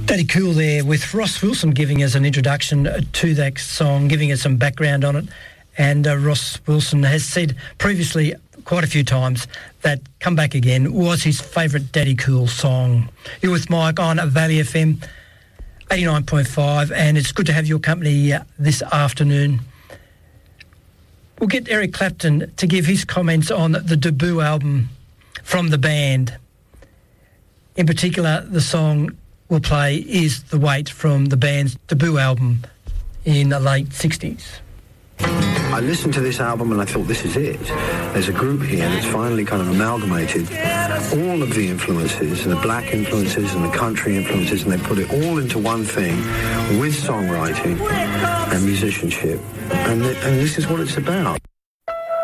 Daddy Cool there with Ross Wilson giving us an introduction to that song, giving us some background on it. And Ross Wilson has said previously quite a few times that Come Back Again was his favourite Daddy Cool song. You're with Mike on Valley FM 89.5, and it's good to have your company this afternoon. We'll get Eric Clapton to give his comments on the debut album from the band. In particular, the song we'll play is The Weight from the band's debut album in the late 60s. I listened to this album and I thought, this is it. There's a group here that's finally kind of amalgamated all of the influences, and the black influences and the country influences, and they put it all into one thing with songwriting and musicianship. And this is what it's about.